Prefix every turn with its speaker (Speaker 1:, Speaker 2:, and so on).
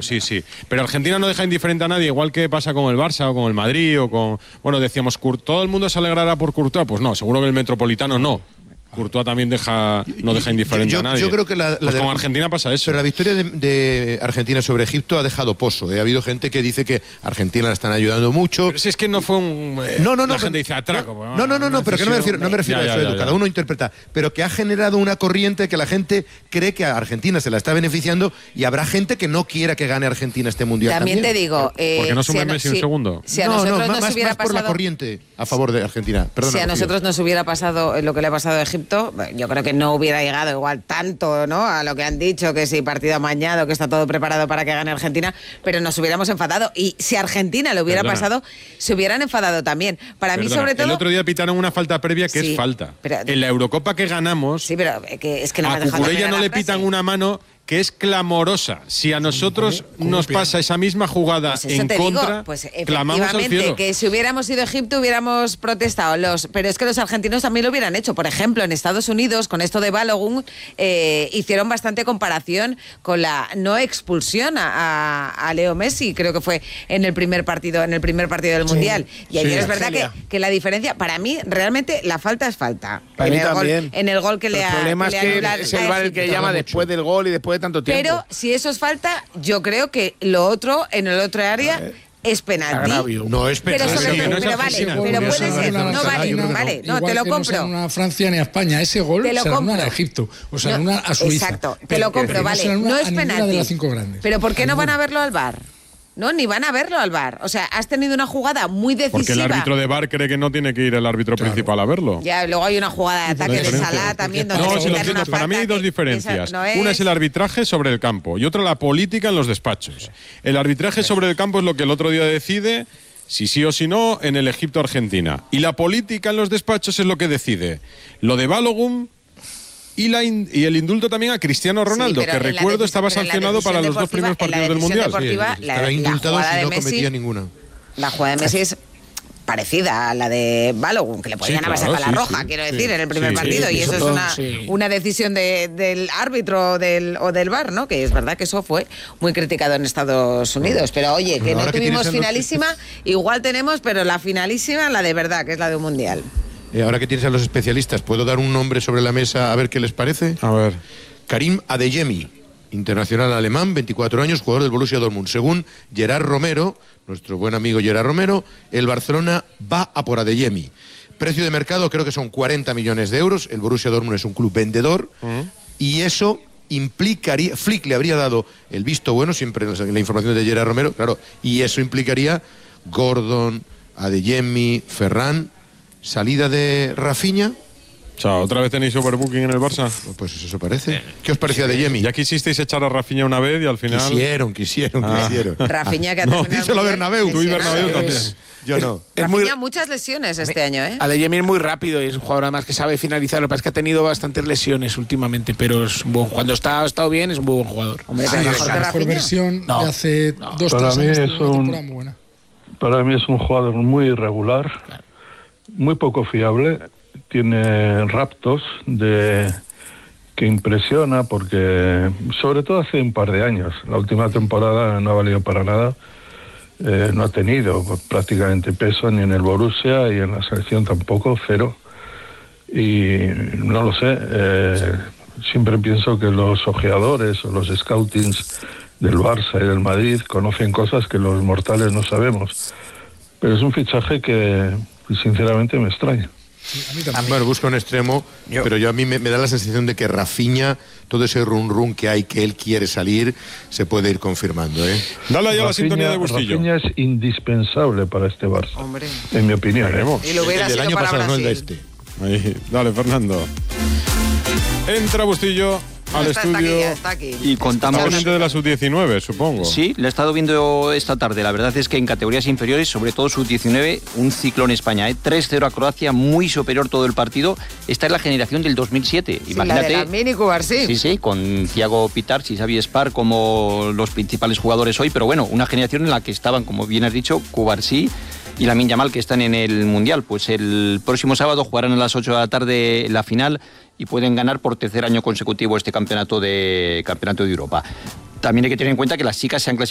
Speaker 1: sí. Pero Argentina no deja indiferente a nadie, igual que pasa con el Barça o con el Madrid o con... Bueno, decíamos, ¿todo el mundo se alegrará por Courtois? Pues no, seguro que el Metropolitano no. Courtois también no deja indiferente a nadie.
Speaker 2: Yo creo que
Speaker 1: pues con Argentina pasa eso.
Speaker 2: Pero la victoria de Argentina sobre Egipto ha dejado pozo. Ha habido gente que dice que Argentina la están ayudando mucho.
Speaker 1: Pero si es que no fue un... la gente dice atraco.
Speaker 2: No, pero que no me refiero a eso, Edu. Cada uno interpreta. Pero que ha generado una corriente que la gente cree que a Argentina se la está beneficiando y habrá gente que no quiera que gane Argentina este Mundial
Speaker 3: también. Te digo...
Speaker 1: porque no sume Messi un segundo.
Speaker 3: Si a nosotros nos hubiera
Speaker 2: más por la corriente a favor de Argentina. Perdona,
Speaker 3: si a nosotros nos hubiera pasado lo que le ha pasado a Egipto, yo creo que no hubiera llegado igual tanto, ¿no?, a lo que han dicho, que si partido amañado, que está todo preparado para que gane Argentina, pero nos hubiéramos enfadado. Y si a Argentina le hubiera pasado, se hubieran enfadado también. Para mí, sobre todo...
Speaker 1: El otro día pitaron una falta previa que es falta.
Speaker 3: Pero,
Speaker 1: en la Eurocopa que ganamos,
Speaker 3: sí, pero es que no
Speaker 1: a Cucurella no le pitan una mano que es clamorosa. Si a nosotros nos pasa esa misma jugada en contra, clamamos al cielo.
Speaker 3: Que si hubiéramos ido a Egipto hubiéramos protestado. Pero es que los argentinos también lo hubieran hecho. Por ejemplo, en Estados Unidos, con esto de Balogun, hicieron bastante comparación con la no expulsión a Leo Messi, creo que fue en el primer partido del Mundial. Y ayer es verdad que la diferencia, para mí, realmente la falta es falta.
Speaker 4: Para mí también.
Speaker 3: En el gol que le ha...
Speaker 4: El problema es que es el VAR el que llama después del gol y después de tanto tiempo.
Speaker 3: Pero si eso es falta, yo creo que lo otro, en el otro área, es penalti.
Speaker 4: Agravio.
Speaker 2: No es penalti.
Speaker 3: Pero puede ser. No vale. No, te lo compro.
Speaker 5: No se a Francia ni a España. Ese gol se anula a Egipto. O sea, anula a Suiza.
Speaker 3: Exacto, te lo compro, vale. No es penalti. Pero ¿por qué no van a verlo al VAR? No, ni van a verlo al VAR. O sea, has tenido una jugada muy decisiva.
Speaker 1: Porque el árbitro de VAR cree que no tiene que ir el árbitro principal a verlo.
Speaker 3: Ya, luego hay una jugada de ataque de Salah también. Donde
Speaker 1: no, si lo entiendo. Para mí hay dos diferencias. Una es el arbitraje sobre el campo y otra la política en los despachos. El arbitraje sobre el campo es lo que el otro día decide si sí o si no en el Egipto-Argentina. Y la política en los despachos es lo que decide. Lo de Balogun... Y el indulto también a Cristiano Ronaldo, que recuerdo estaba sancionado para los dos primeros partidos del Mundial.
Speaker 2: Estaba indultado si no cometía ninguna.
Speaker 3: La jugada de Messi es parecida a la de Balogun, que le podían haber sacado la roja, quiero decir, en el primer partido. Y eso es una decisión del árbitro o del VAR, ¿no? Que es verdad que eso fue muy criticado en Estados Unidos. Pero oye, que no tuvimos finalísima, igual tenemos, pero la finalísima, la de verdad, que es la de un Mundial.
Speaker 2: Ahora que tienes a los especialistas, ¿puedo dar un nombre sobre la mesa a ver qué les parece?
Speaker 1: A ver.
Speaker 2: Karim Adeyemi, internacional alemán, 24 años, jugador del Borussia Dortmund. Según Gerard Romero, nuestro buen amigo Gerard Romero, el Barcelona va a por Adeyemi. Precio de mercado creo que son 40 millones de euros. El Borussia Dortmund es un club vendedor y eso implicaría... Flick le habría dado el visto bueno, siempre la información de Gerard Romero, claro, y eso implicaría Gordon, Adeyemi, Ferran... ¿Salida de Rafinha?
Speaker 1: O sea, ¿otra vez tenéis overbooking en el Barça?
Speaker 2: Pues eso parece. ¿Qué os parecía de Yemi?
Speaker 1: Ya quisisteis echar a Rafinha una vez y al final...
Speaker 2: Quisieron.
Speaker 3: Rafinha que ha
Speaker 2: terminado... No, díselo a Bernabéu.
Speaker 1: Tú y Bernabéu también.
Speaker 2: Yo no.
Speaker 3: Rafinha muchas lesiones este año, ¿eh?
Speaker 4: Adeyemi es muy rápido y es un jugador además que sabe finalizar. Lo que pasa es que ha tenido bastantes lesiones últimamente, pero es cuando ha estado bien es un muy buen jugador.
Speaker 3: Hombre, pero mejor que
Speaker 5: la
Speaker 3: Rafinha.
Speaker 5: versión de hace 2-3 años.
Speaker 6: Para mí es un jugador muy irregular. Claro. Muy poco fiable, tiene raptos que impresiona porque, sobre todo hace un par de años, la última temporada no ha valido para nada, no ha tenido prácticamente peso ni en el Borussia y en la selección tampoco, cero, y no lo sé, siempre pienso que los ojeadores o los scoutings del Barça y del Madrid conocen cosas que los mortales no sabemos, pero es un fichaje que sinceramente me extraña.
Speaker 5: Sí, a mí también.
Speaker 2: Bueno, busco un extremo, pero a mí me da la sensación de que Rafinha, todo ese run que hay, que él quiere salir, se puede ir confirmando, ¿eh?
Speaker 1: Dale ya la sintonía de Bustillo.
Speaker 6: Rafinha es indispensable para este Barça,
Speaker 3: hombre,
Speaker 6: en mi opinión.
Speaker 3: Y lo hubiera
Speaker 2: el
Speaker 3: sido
Speaker 2: año
Speaker 3: para
Speaker 2: pasado,
Speaker 3: Brasil.
Speaker 2: no el de este.
Speaker 1: Ahí. Dale, Fernando. Entra Bustillo al estudio.
Speaker 3: Está aquí.
Speaker 7: Y contamos...
Speaker 1: Está pendiente de la sub-19, supongo.
Speaker 7: Sí, le he estado viendo esta tarde. La verdad es que en categorías inferiores, sobre todo sub-19, un ciclón España. 3-0 a Croacia, muy superior todo el partido. Esta es la generación del 2007.
Speaker 3: Sí,
Speaker 7: imagínate.
Speaker 3: La de Mini Cubarsí.
Speaker 7: Sí, con Thiago Pitarch y Xavi Spar como los principales jugadores hoy. Pero bueno, una generación en la que estaban, como bien has dicho, Cubarsí y Lamine Yamal, que están en el Mundial. Pues el próximo sábado jugarán a las 8 de la tarde la final y pueden ganar por tercer año consecutivo este campeonato de Europa. También hay que tener en cuenta que las chicas se han clasificado